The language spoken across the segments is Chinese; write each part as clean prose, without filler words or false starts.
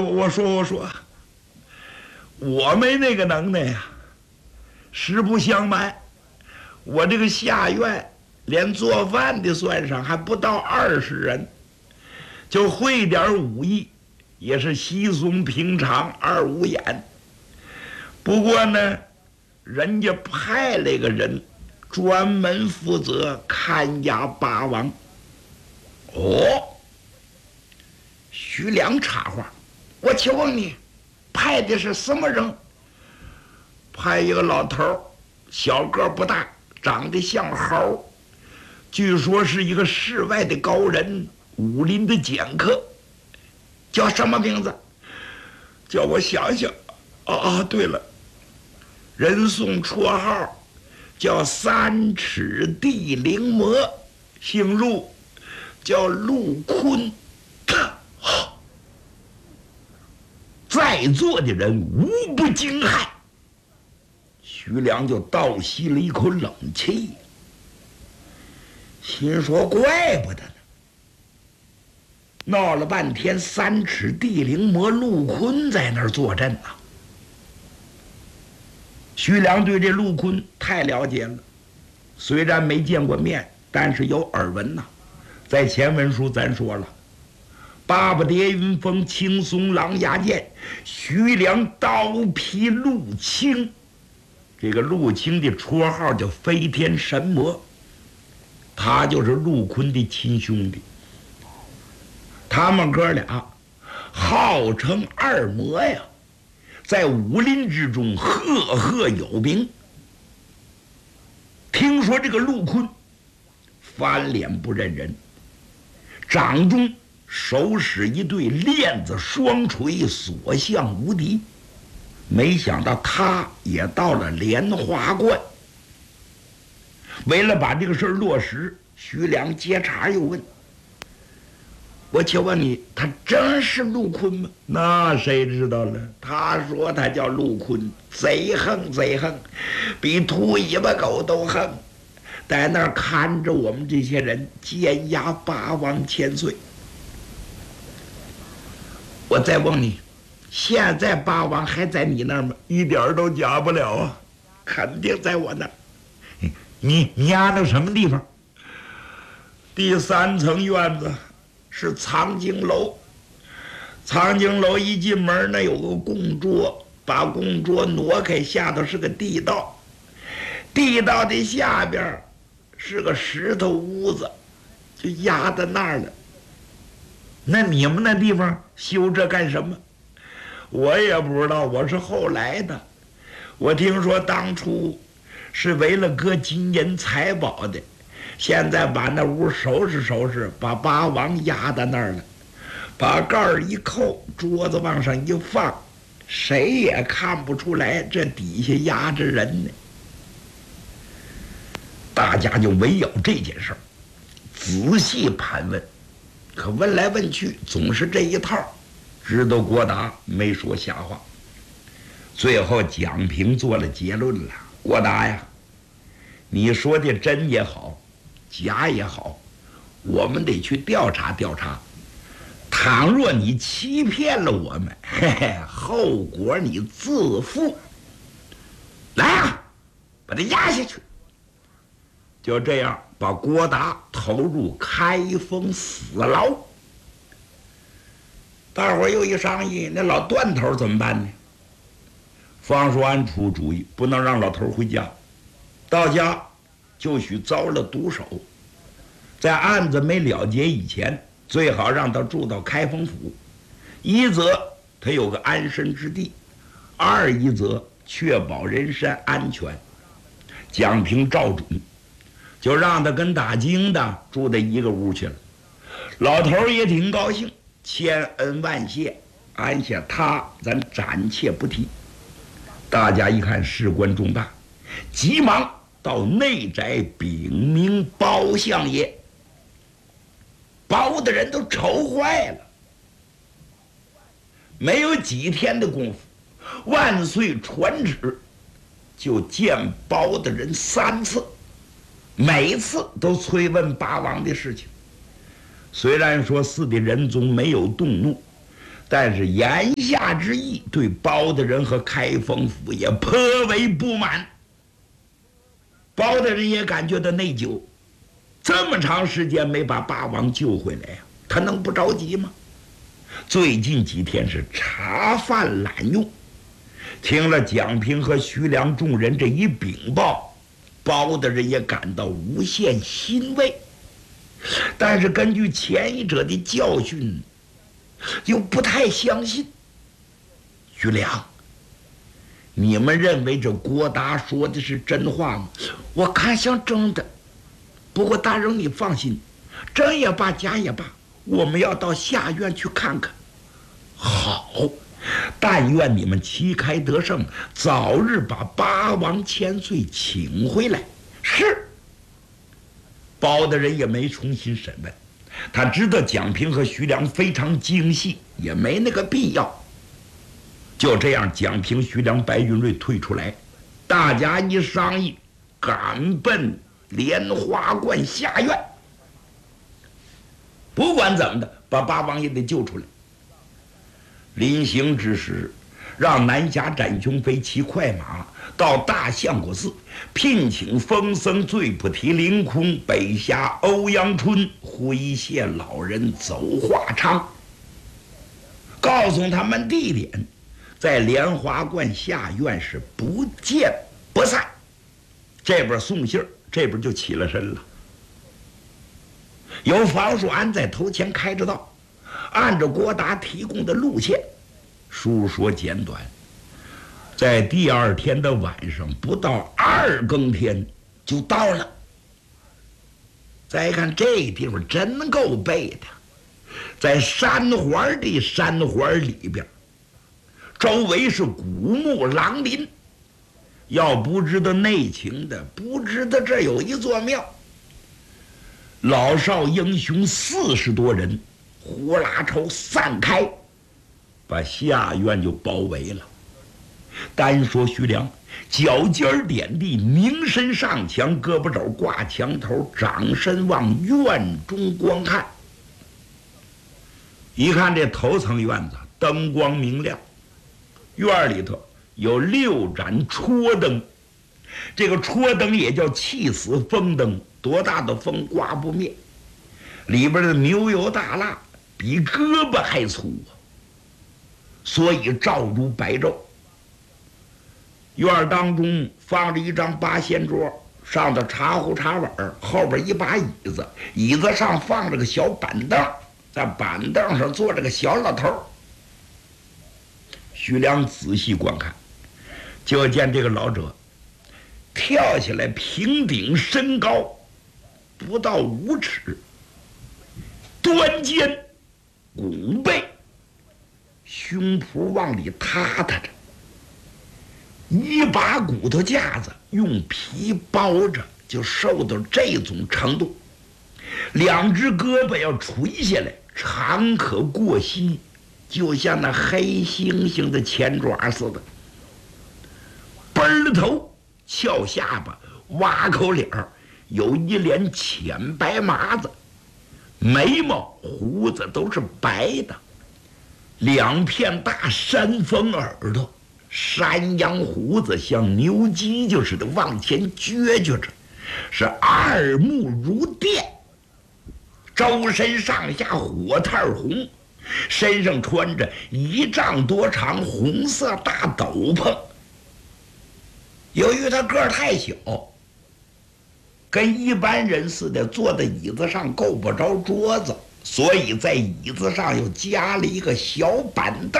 我说，我没那个能耐呀。实不相瞒，我这个下院连做饭的算上还不到20人，就会点武艺，也是稀松平常，二五眼。不过呢，人家派了个人专门负责看押八王。哦，徐良插话：“我请问你，派的是什么人？”派一个老头，小个不大，长得像猴，据说是一个世外的高人，武林的剑客，叫什么名字？叫我想想。对了，人送绰号叫3尺地灵魔，姓陆，叫陆坤。在座的人无不惊骇。徐良就倒吸了一口冷气，心说怪不得呢，闹了半天3尺地灵魔陆坤在那儿坐镇呢。徐良对这陆坤太了解了，虽然没见过面，但是有耳闻呐。在前文书咱说了，八百叠云峰，青松狼牙剑，徐良刀劈陆青。这个陆青的绰号叫飞天神魔，他就是陆坤的亲兄弟。他们哥俩号称二魔呀，在武林之中赫赫有名。听说这个陆坤翻脸不认人，掌中手使一对链子双锤，所向无敌。没想到他也到了莲花观。为了把这个事儿落实，徐良接茬又问：“我请问你，他真是陆坤吗？”那谁知道了？他说他叫陆坤，贼横贼横，比秃尾巴狗都横，在那儿看着我们这些人监押八王千岁。我再问你，现在八王还在你那儿吗？一点都假不了啊，肯定在我那儿。你压到什么地方？第3层院子是藏经楼，藏经楼一进门那有个供桌，把供桌挪开，下头是个地道，地道的下边是个石头屋子，就压到那儿了。那你们那地方修这干什么？我也不知道，我是后来的。我听说当初是为了搁金银财宝的，现在把那屋收拾收拾，把八王压到那儿了，把盖儿一扣，桌子往上一放，谁也看不出来这底下压着人呢。大家就围绕这件事儿仔细盘问，可问来问去总是这一套，知道郭达没说瞎话。最后蒋平做了结论了：郭达呀，你说的真也好，假也好，我们得去调查调查。倘若你欺骗了我们，后果你自负。来啊，把他压下去。就这样把郭达投入开封死牢。大伙儿又一商议，那老段头怎么办呢？方叔安出主意，不能让老头回家，到家就许遭了毒手。在案子没了结以前，最好让他住到开封府，一则他有个安身之地，二一则确保人身安全。蒋平照准，就让他跟打更的住在一个屋去了。老头也挺高兴，千恩万谢，安下他咱暂且不提。大家一看事关重大，急忙到内宅禀明包相爷。包的人都愁坏了。没有几天的功夫，万岁传旨就见包的人3次，每次都催问八王的事情。虽然说4的仁宗没有动怒， 但是言下之意，对包大人和开封府也颇为不满。包大人也感觉到内疚，这么长时间没把八王救回来呀，他能不着急吗？最近几天是茶饭懒用，听了蒋平和徐良众人这一禀报，包大人也感到无限欣慰，但是根据前一者的教训，又不太相信。徐良，你们认为这郭达说的是真话吗？我看像真的。不过大人你放心，真也罢假也罢，我们要到下院去看看。好，但愿你们旗开得胜，早日把八王千岁请回来。是。包大人也没重新审问，他知道蒋平和徐良非常精细，也没那个必要。就这样，蒋平、徐良、白云瑞退出来，大家一商议，赶奔莲花观下院。不管怎么的，把八王也得救出来。临行之时，让南侠展雄飞骑快马到大相国寺，聘请风僧醉菩提凌空、北侠欧阳春回谢老人走华昌，告诉他们地点在莲花观下院，是不见不散。这边送信儿，这边就起了身了。由房叔安在头前开着道，按照郭达提供的路线，书说简短，在第二天的晚上不到2更天就到了。再看这地方真够背的，在山环的山环里边，周围是古木狼林。要不知道内情的，不知道这有一座庙。老少英雄40多人，呼啦抽散开，把下院就包围了。单说徐良，脚尖点地，凝身上墙，胳膊肘挂墙头，掌身往院中观看。一看这头层院子灯光明亮，院里头有6盏戳灯，这个戳灯也叫气死风灯，多大的风刮不灭。里边的牛油大蜡比胳膊还粗啊，所以照如白昼。院当中放着一张八仙桌，上头茶壶茶碗，后边一把椅子，椅子上放着个小板凳，在板凳上坐着个小老头。徐良仔细观看，就见这个老者跳起来，平顶身高不到5尺，端肩拱背，胸脯往里塌塌着，一把骨头架子用皮包着，就瘦到这种程度。2只胳膊要垂下来，长可过膝，就像那黑猩猩的前爪似的。奔了头，翘下巴，挖口脸儿，有一脸浅白麻子，眉毛胡子都是白的，2片大山峰耳朵，山羊胡子像牛犄角似的往前撅撅着，是耳目如电，周身上下火炭红，身上穿着1丈多长红色大斗篷。由于他个儿太小，跟一般人似的坐在椅子上够不着桌子，所以在椅子上又加了一个小板凳。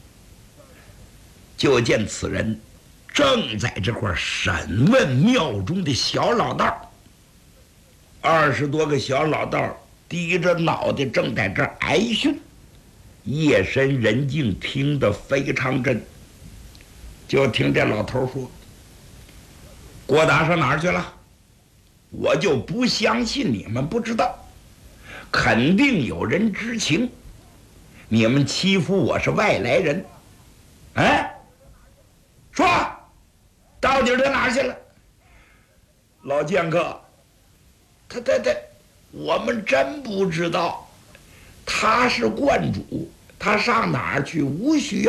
就见此人正在这块审问庙中的小老道，20多个小老道低着脑袋正在这儿挨训。夜深人静，听得非常真。就听这老头说：“郭达上哪儿去了？我就不相信你们不知道，肯定有人知情。你们欺负我是外来人，哎，说到底他哪儿去了？”老剑客，他，我们真不知道。他是观主， 他上哪儿去无需